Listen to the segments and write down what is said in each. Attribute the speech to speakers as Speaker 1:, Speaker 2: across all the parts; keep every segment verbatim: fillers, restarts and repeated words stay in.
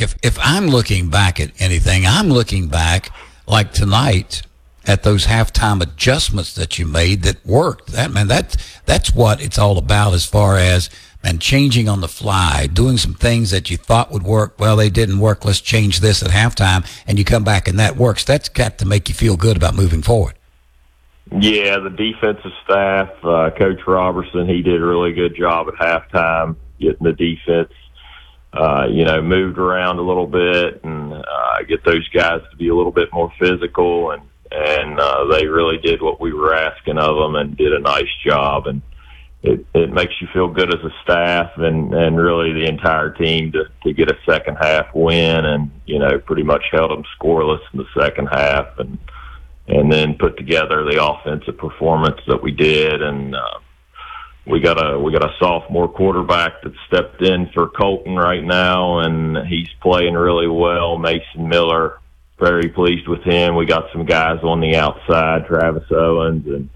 Speaker 1: if, if I'm looking back at anything, I'm looking back like tonight at those halftime adjustments that you made that worked. That man, that that's what it's all about as far as and changing on the fly, doing some things that you thought would work. Well, they didn't work. Let's change this at halftime, and you come back and that works. That's got to make you feel good about moving forward.
Speaker 2: Yeah, the defensive staff, uh, Coach Robertson, he did a really good job at halftime getting the defense, uh, you know, moved around a little bit and uh, get those guys to be a little bit more physical. And, and uh, they really did what we were asking of them and did a nice job. And it, it makes you feel good as a staff and, and really the entire team to, to get a second half win and, you know, pretty much held them scoreless in the second half. And, and then put together the offensive performance that we did. And uh, we got a we got a sophomore quarterback that stepped in for Colton right now, and he's playing really well. Mason Miller, very pleased with him. We got some guys on the outside, Travis Owens and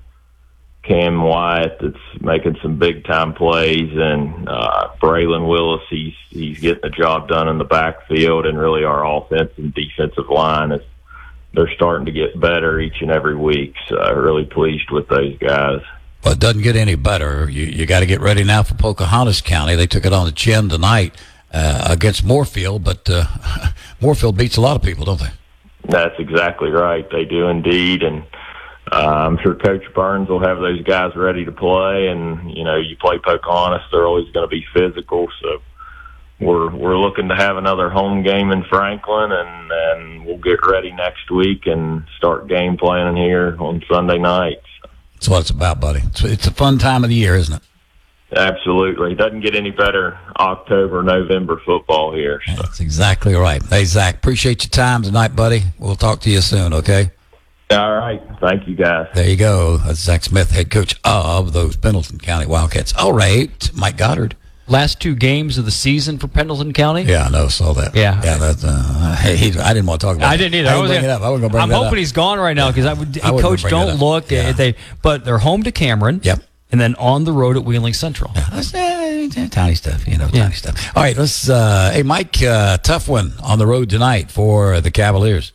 Speaker 2: Cam Wyatt, that's making some big-time plays. And uh, Braylon Willis, he's, he's getting the job done in the backfield, and really our offense and defensive line is they're starting to get better each and every week. So I'm really pleased with those guys.
Speaker 1: Well, it doesn't get any better. You you got to get ready now for Pocahontas County. They took it on the chin tonight uh, against Moorfield, but uh, Moorfield beats a lot of people, don't they?
Speaker 2: That's exactly right. They do indeed, and uh, I'm sure Coach Burns will have those guys ready to play. And you know, you play Pocahontas, they're always going to be physical. So we're we're looking to have another home game in Franklin, and and we'll get ready next week and start game planning here on Sunday nights.
Speaker 1: That's what it's about, buddy. It's, it's a fun time of the year, isn't it?
Speaker 2: Absolutely. It doesn't get any better October, November football here. So.
Speaker 1: That's exactly right. Hey, Zach, appreciate your time tonight, buddy. We'll talk to you soon, okay?
Speaker 2: All right. Thank you, guys.
Speaker 1: There you go. That's Zach Smith, head coach of those Pendleton County Wildcats. All right, Mike Goddard.
Speaker 3: Last two games of the season for Pendleton County.
Speaker 1: Yeah, I know. Saw that.
Speaker 3: Yeah,
Speaker 1: yeah. That, uh, he, he, I didn't want to talk about.
Speaker 3: I
Speaker 1: it.
Speaker 3: didn't either.
Speaker 1: I,
Speaker 3: I was
Speaker 1: bring it up. I wasn't gonna bring
Speaker 3: I'm
Speaker 1: that
Speaker 3: hoping
Speaker 1: up.
Speaker 3: he's gone right now because I would.
Speaker 1: I
Speaker 3: Coach, don't look.
Speaker 1: Yeah.
Speaker 3: They, but they're home to Cameron.
Speaker 1: Yep.
Speaker 3: And then on the road at Wheeling Central.
Speaker 1: Yeah, that's uh, tiny stuff, you know,
Speaker 3: yeah.
Speaker 1: tiny stuff. All right, let's. Uh, hey, Mike, uh, tough one on the road tonight for the Cavaliers.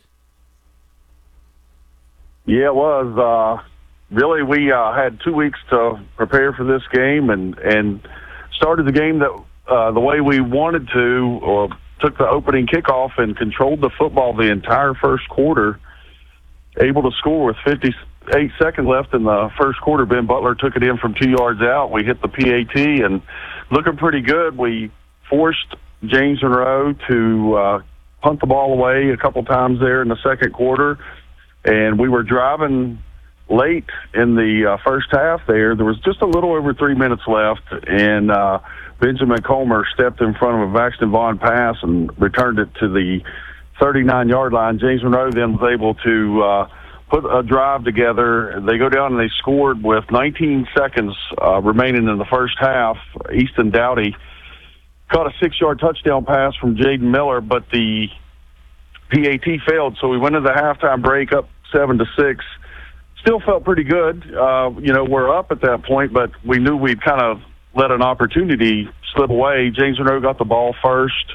Speaker 4: Yeah, it was. Uh, really, we uh, had two weeks to prepare for this game and, and started the game that uh, the way we wanted to, or took the opening kickoff and controlled the football the entire first quarter, able to score with fifty-eight seconds left in the first quarter. Ben Butler took it in from two yards out. We hit the P A T and looking pretty good. We forced James Monroe to uh, punt the ball away a couple times there in the second quarter. And we were driving late in the uh, first half there. There was just a little over three minutes left, and uh, Benjamin Comer stepped in front of a Baxton Vaughn pass and returned it to the thirty-nine-yard line. James Monroe then was able to uh, put a drive together. They go down and they scored with nineteen seconds uh, remaining in the first half. Easton Dowdy caught a six-yard touchdown pass from Jaden Miller, but the P A T failed, so we went into the halftime break up seven to six. Still felt pretty good. Uh, you know, we're up at that point, but we knew we'd kind of let an opportunity slip away. James Monroe got the ball first,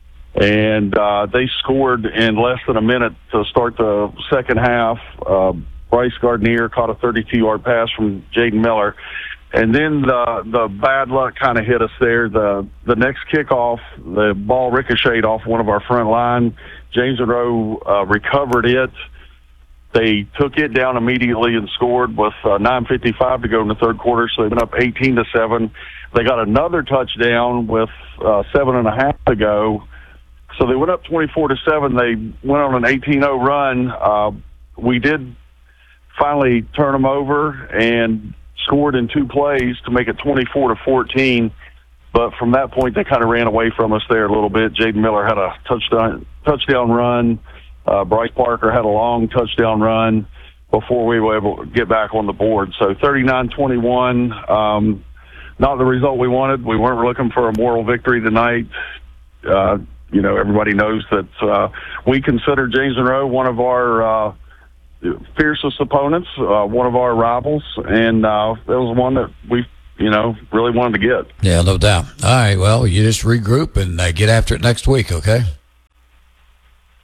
Speaker 4: and uh, they scored in less than a minute to start the second half. Uh, Bryce Gardner caught a thirty-two-yard pass from Jaden Miller. And then the the bad luck kind of hit us there. The the next kickoff, the ball ricocheted off one of our front line. James Monroe uh, recovered it. They took it down immediately and scored with uh, nine fifty-five to go in the third quarter, so they went up eighteen to seven. They got another touchdown with uh, seven and a half to go, so they went up twenty-four to seven. They went on an eighteen oh run. Uh, we did finally turn them over and scored in two plays to make it twenty-four to fourteen. But from that point, they kind of ran away from us there a little bit. Jaden Miller had a touchdown touchdown run. Uh, Bryce Parker had a long touchdown run before we were able to get back on the board. So thirty-nine twenty-one, um, not the result we wanted. We weren't looking for a moral victory tonight. Uh, you know, everybody knows that uh, we consider James Monroe one of our uh, fiercest opponents, uh, one of our rivals, and uh, that was one that we, you know, really wanted to get.
Speaker 1: Yeah, no doubt. All right, well, you just regroup and uh, get after it next week, okay?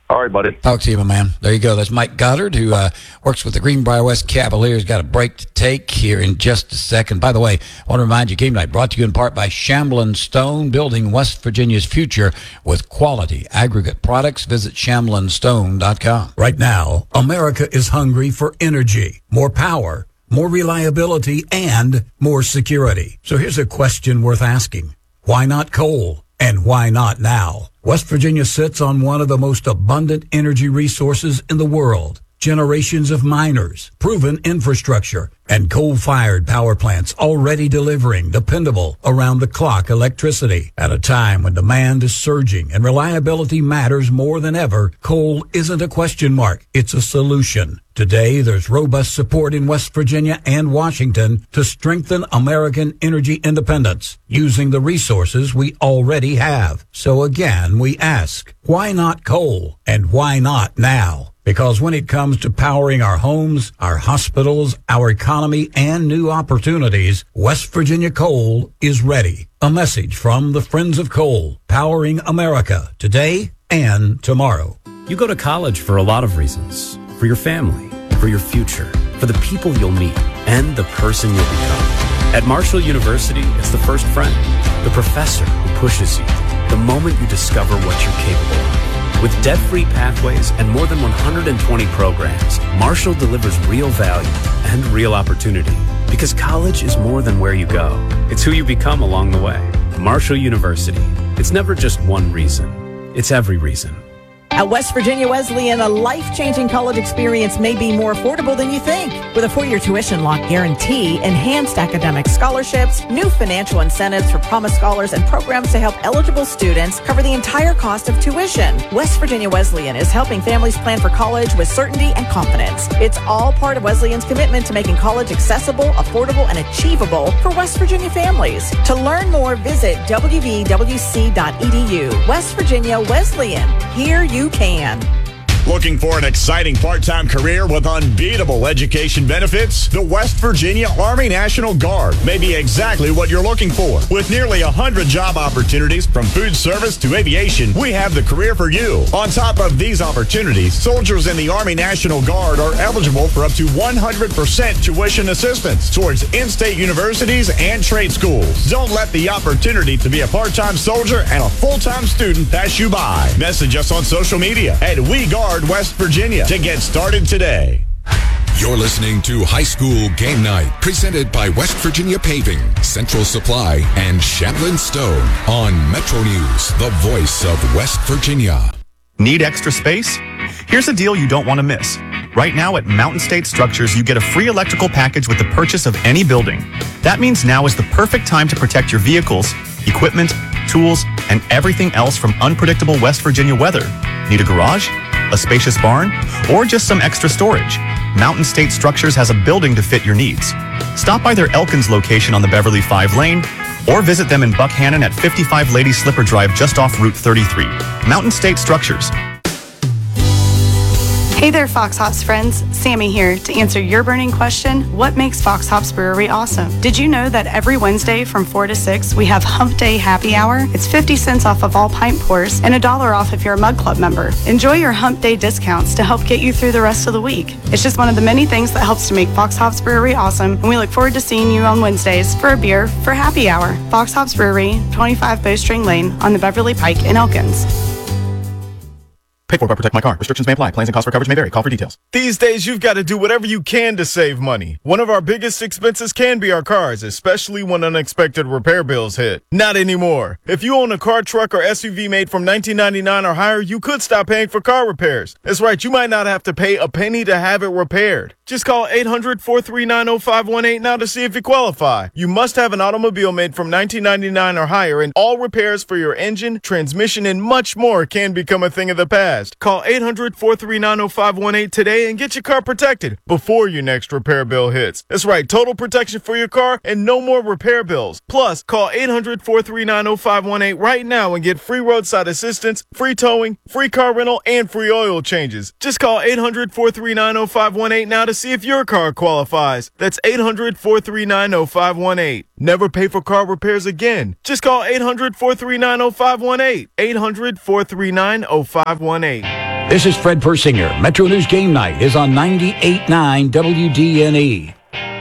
Speaker 4: All right, buddy.
Speaker 1: Talk to you, my man. There you go. That's Mike Goddard, who uh, works with the Greenbrier West Cavaliers. Got a break to take here in just a second. By the way, I want to remind you, Game Night brought to you in part by Shamblin Stone, building West Virginia's future with quality aggregate products. Visit shamblin stone dot com.
Speaker 5: Right now, America is hungry for energy, more power, more reliability, and more security. So here's a question worth asking. Why not coal? And why not now? West Virginia sits on one of the most abundant energy resources in the world. Generations of miners, proven infrastructure, and coal-fired power plants already delivering dependable, around-the-clock electricity. At a time when demand is surging and reliability matters more than ever, coal isn't a question mark, it's a solution. Today, there's robust support in West Virginia and Washington to strengthen American energy independence using the resources we already have. So again, we ask, why not coal? And why not now? Because when it comes to powering our homes, our hospitals, our economy, and new opportunities, West Virginia Coal is ready. A message from the Friends of Coal, powering America today and tomorrow.
Speaker 6: You go to college for a lot of reasons. For your family, for your future, for the people you'll meet, and the person you'll become. At Marshall University, it's the first friend, the professor who pushes you, the moment you discover what you're capable of. With debt-free pathways and more than one hundred twenty programs, Marshall delivers real value and real opportunity. Because college is more than where you go. It's who you become along the way. Marshall University. It's never just one reason. It's every reason.
Speaker 7: At West Virginia Wesleyan, a life-changing college experience may be more affordable than you think. With a four-year tuition lock guarantee, enhanced academic scholarships, new financial incentives for Promise Scholars, and programs to help eligible students cover the entire cost of tuition. West Virginia Wesleyan is helping families plan for college with certainty and confidence. It's all part of Wesleyan's commitment to making college accessible, affordable, and achievable for West Virginia families. To learn more, visit w v w c dot e d u. West Virginia Wesleyan. Here you can.
Speaker 8: Looking for an exciting part-time career with unbeatable education benefits? The West Virginia Army National Guard may be exactly what you're looking for. With nearly one hundred job opportunities from food service to aviation, we have the career for you. On top of these opportunities, soldiers in the Army National Guard are eligible for up to one hundred percent tuition assistance towards in-state universities and trade schools. Don't let the opportunity to be a part-time soldier and a full-time student pass you by. Message us on social media at We Guard West Virginia to get started today.
Speaker 9: You're listening to High School Game Night, presented by West Virginia Paving, Central Supply, and Shamblin Stone on Metro News, the voice of West Virginia.
Speaker 10: Need extra space? Here's a deal you don't want to miss. Right now at Mountain State Structures, you get a free electrical package with the purchase of any building. That means now is the perfect time to protect your vehicles, equipment, tools, and everything else from unpredictable West Virginia weather. Need a garage? A spacious barn? Or just some extra storage? Mountain State Structures has a building to fit your needs. Stop by their Elkins location on the Beverly five lane, or visit them in Buckhannon at fifty-five Lady Slipper Drive just off Route thirty-three. Mountain State Structures.
Speaker 11: Hey there, Fox Hops friends. Sammy here to answer your burning question, what makes Fox Hops Brewery awesome? Did you know that every Wednesday from four to six, we have Hump Day Happy Hour? It's fifty cents off of all pint pours and a dollar off if you're a Mug Club member. Enjoy your Hump Day discounts to help get you through the rest of the week. It's just one of the many things that helps to make Fox Hops Brewery awesome, and we look forward to seeing you on Wednesdays for a beer for Happy Hour. Fox Hops Brewery, twenty-five Bowstring Lane on the Beverly Pike in Elkins.
Speaker 10: Paid for by Protect My Car. Restrictions may apply. Plans and costs for coverage may vary. Call for details.
Speaker 12: These days, you've got to do whatever you can to save money. One of our biggest expenses can be our cars, especially when unexpected repair bills hit. Not anymore. If you own a car, truck, or S U V made from nineteen ninety-nine or higher, you could stop paying for car repairs. That's right, you might not have to pay a penny to have it repaired. Just call eight hundred, four three nine, oh five one eight now to see if you qualify. You must have an automobile made from nineteen ninety-nine or higher, and all repairs for your engine, transmission, and much more can become a thing of the past. Call eight hundred, four three nine, oh five one eight today and get your car protected before your next repair bill hits. That's right, total protection for your car and no more repair bills. Plus, call eight hundred, four three nine, oh five one eight right now and get free roadside assistance, free towing, free car rental, and free oil changes. Just call eight hundred, four three nine, oh five one eight now to see if your car qualifies. That's eight hundred, four three nine, oh five one eight. Never pay for car repairs again. Just call eight hundred, four three nine, oh five one eight. eight hundred, four three nine, oh five one eight.
Speaker 5: This is Fred Persinger. Metro News Game Night is on ninety-eight point nine W D N E.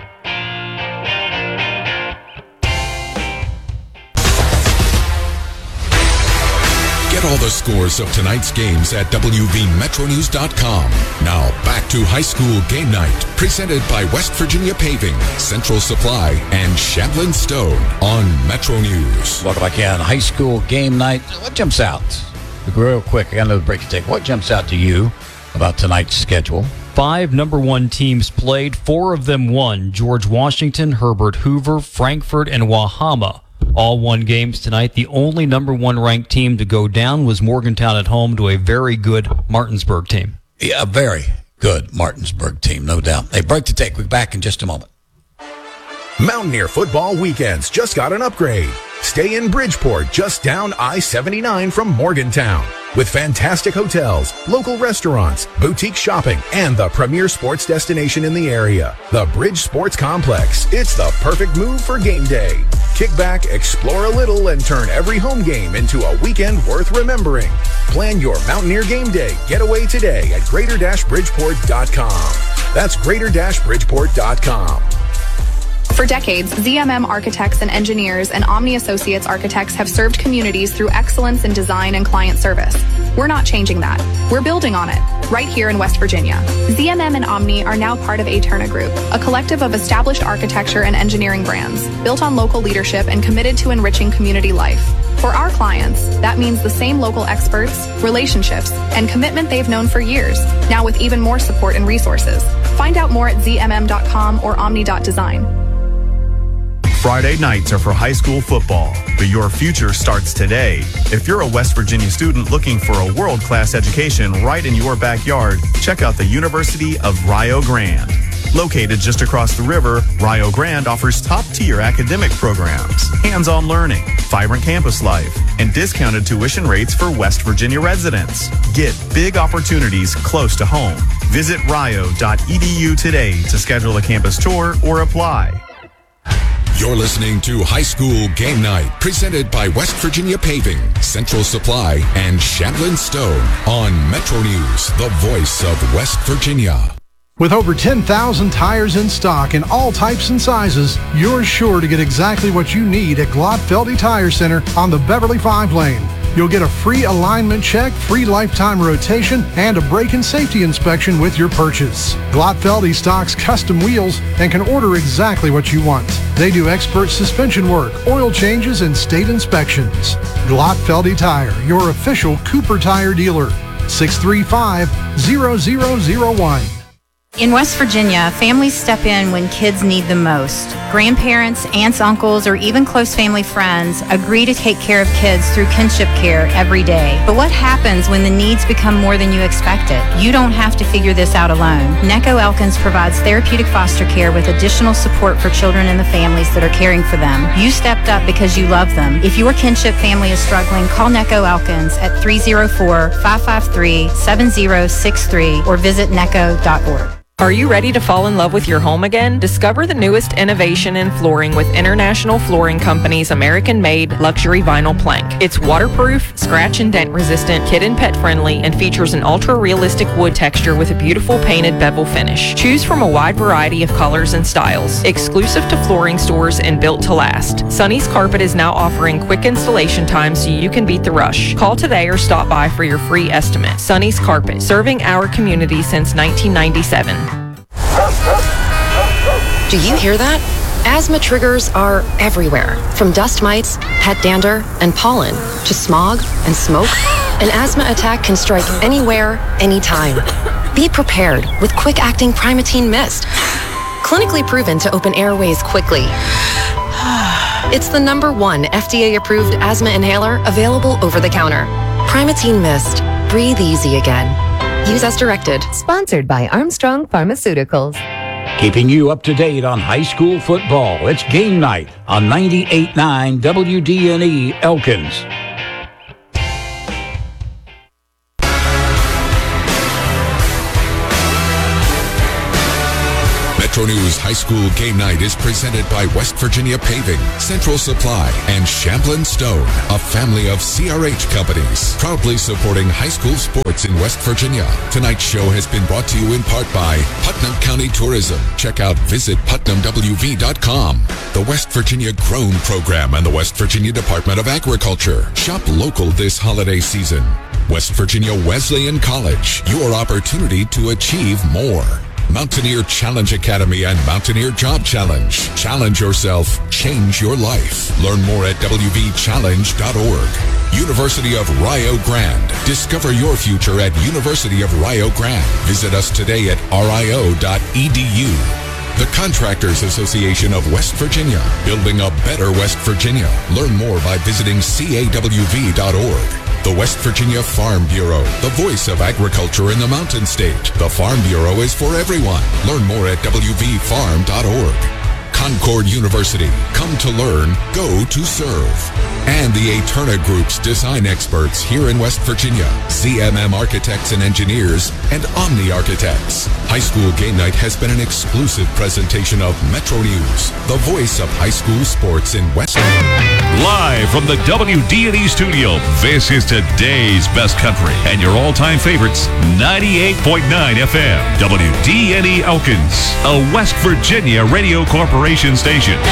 Speaker 9: Get all the scores of tonight's games at W V Metro News dot com. Now back to High School Game Night, presented by West Virginia Paving, Central Supply, and Shamblin Stone on Metro News.
Speaker 1: Welcome back in. High School Game Night. What jumps out? Real quick, I got another break to take. What jumps out to you about tonight's schedule?
Speaker 3: Five number one teams played. Four of them won. George Washington, Herbert Hoover, Frankfort, and Wahama all won games tonight. The only number one ranked team to go down was Morgantown at home to a very good Martinsburg team.
Speaker 1: Yeah, a very good Martinsburg team, no doubt. Hey, break to take. We'll be back in just a moment.
Speaker 13: Mountaineer football weekends just got an upgrade. Stay in Bridgeport, just down I seventy-nine from Morgantown. With fantastic hotels, local restaurants, boutique shopping, and the premier sports destination in the area, the Bridge Sports Complex. It's the perfect move for game day. Kick back, explore a little, and turn every home game into a weekend worth remembering. Plan your Mountaineer game day getaway today at greater bridgeport dot com. That's greater bridgeport dot com.
Speaker 14: For decades, Z M M Architects and Engineers and Omni Associates Architects have served communities through excellence in design and client service. We're not changing that. We're building on it, right here in West Virginia. Z M M and Omni are now part of Aeterna Group, a collective of established architecture and engineering brands, built on local leadership and committed to enriching community life. For our clients, that means the same local experts, relationships, and commitment they've known for years, now with even more support and resources. Find out more at z m m dot com or omni dot design.
Speaker 10: Friday nights are for high school football, but your future starts today. If you're a West Virginia student looking for a world-class education right in your backyard, check out the University of Rio Grande. Located just across the river, Rio Grande offers top-tier academic programs, hands-on learning, vibrant campus life, and discounted tuition rates for West Virginia residents. Get big opportunities close to home. Visit rio dot e d u today to schedule a campus tour or apply.
Speaker 9: You're listening to High School Game Night, presented by West Virginia Paving, Central Supply, and Shamblin Stone on Metro News, the voice of West Virginia.
Speaker 15: With over ten thousand tires in stock in all types and sizes, you're sure to get exactly what you need at Glotfeldy Tire Center on the Beverly five lane. You'll get a free alignment check, free lifetime rotation, and a brake and safety inspection with your purchase. Glotfeldy stocks custom wheels and can order exactly what you want. They do expert suspension work, oil changes, and state inspections. Glotfeldy Tire, your official Cooper Tire dealer. six three five, zero zero zero one.
Speaker 16: In West Virginia, families step in when kids need the most. Grandparents, aunts, uncles, or even close family friends agree to take care of kids through kinship care every day. But what happens when the needs become more than you expected? You don't have to figure this out alone. Necco Elkins provides therapeutic foster care with additional support for children and the families that are caring for them. You stepped up because you love them. If your kinship family is struggling, call Necco Elkins at three oh four, five five three, seven oh six three or visit necco dot org.
Speaker 17: Are you ready to fall in love with your home again? Discover the newest innovation in flooring with International Flooring Company's American-made luxury vinyl plank. It's waterproof, scratch and dent resistant, kid and pet friendly, and features an ultra-realistic wood texture with a beautiful painted bevel finish. Choose from a wide variety of colors and styles. Exclusive to flooring stores and built to last. Sonny's Carpet is now offering quick installation time so you can beat the rush. Call today or stop by for your free estimate. Sonny's Carpet, serving our community since nineteen ninety-seven.
Speaker 18: Do you hear that? Asthma triggers are everywhere, from dust mites, pet dander, and pollen, to smog and smoke. An asthma attack can strike anywhere, anytime. Be prepared with quick-acting Primatene Mist. Clinically proven to open airways quickly. It's the number one F D A-approved asthma inhaler available over the counter. Primatene Mist. Breathe easy again. Use as directed.
Speaker 19: Sponsored by Armstrong Pharmaceuticals.
Speaker 5: Keeping you up to date on high school football. It's Game Night on ninety-eight point nine W D N E Elkins.
Speaker 9: Metro News High School Game Night is presented by West Virginia Paving, Central Supply, and Champlin Stone, a family of C R H companies, proudly supporting high school sports in West Virginia. Tonight's show has been brought to you in part by Putnam County Tourism. Check out visit putnam w v dot com. The West Virginia Grown Program and the West Virginia Department of Agriculture. Shop local this holiday season. West Virginia Wesleyan College, your opportunity to achieve more. Mountaineer Challenge Academy and Mountaineer Job Challenge. Challenge yourself, change your life. Learn more at w v challenge dot org. University of Rio Grande. Discover your future at University of Rio Grande. Visit us today at r i o dot e d u. The Contractors Association of West Virginia. Building a better West Virginia. Learn more by visiting c a w v dot org. The West Virginia Farm Bureau, the voice of agriculture in the Mountain State. The Farm Bureau is for everyone. Learn more at w v farm dot org. Concord University, come to learn, go to serve. And the Eterna Group's design experts here in West Virginia, Z M M Architects and Engineers, and Omni Architects. High School Game Night has been an exclusive presentation of Metro News, the voice of high school sports in West.
Speaker 20: Live from the W D and E studio, this is today's best country and your all-time favorites, ninety-eight point nine F M, W D and E Elkins, a West Virginia Radio Corporation station.